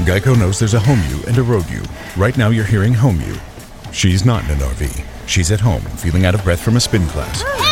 Geico knows there's a home you and a road you. Right now you're hearing home you. She's not in an RV. She's at home, feeling out of breath from a spin class.